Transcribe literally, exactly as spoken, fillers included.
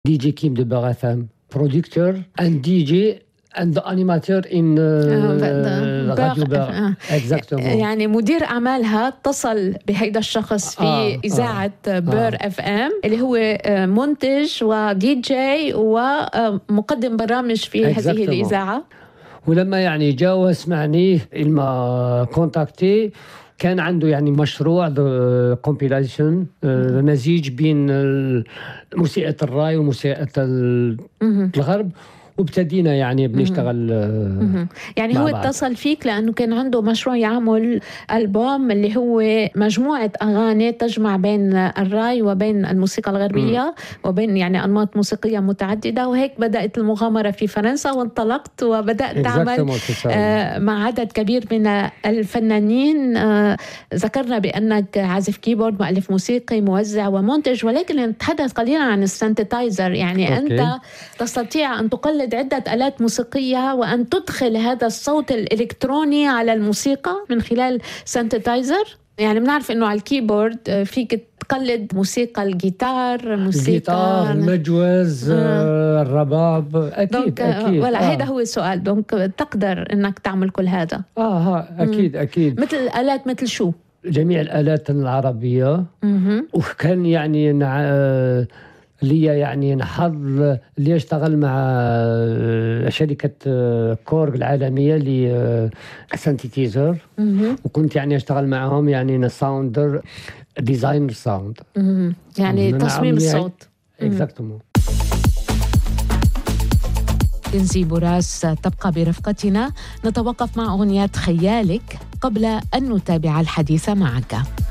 D J Kim de Beurre F M, producteur and D J and the animator in uh, Radio Beurre. Exactement. يعني مدير أعمالها اتصل بهيدا الشخص في آه إذاعة آه بير آه اف ام اللي هو منتج ودي جي ومقدم برامج في هذه الإذاعة. ولما يعني جاء واسمعني إلما كونتاكتي كان عنده يعني مشروع كومبيليشن مزيج بين موسيقى الراي وموسيقى الغرب، وابتدينا يعني بنشتغل يعني هو اتصل فيك لأنه كان عنده مشروع يعمل ألبوم اللي هو مجموعة أغاني تجمع بين الراي وبين الموسيقى الغربية م. وبين يعني أنماط موسيقية متعددة، وهيك بدأت المغامرة في فرنسا وانطلقت وبدأت تعمل آه مع عدد كبير من الفنانين. آه ذكرنا بأنك عازف كيبورد، مؤلف موسيقي، موزع ومنتج، ولكن نتحدث قليلا عن السنتيتايزر. يعني أوكي. أنت تستطيع أن تقلد عدة آلات موسيقية وأن تدخل هذا الصوت الإلكتروني على الموسيقى من خلال سنتيتايزر. يعني بنعرف إنه على الكيبورد فيك تقلد موسيقى الجيتار، موسيقى الجيتار، المجوز، آه. الرباب، أكيد أكيد. ولا آه. هيدا هو السؤال. دونك تقدر إنك تعمل كل هذا. آه ها أكيد مم. أكيد. مثل الآلات مثل شو؟ جميع الآلات العربية. مم. وكان يعني نع... لي يعني نحظ اللي اشتغل مع شركة كورغ العالمية لسنتيتيزر، وكنت يعني اشتغل معهم يعني ساوندر ديزاينر ساوند، يعني تصميم الصوت. اكزاكتومون. كنزي بوراس تبقى برفقتنا. نتوقف مع أغنية خيالك قبل أن نتابع الحديث معك.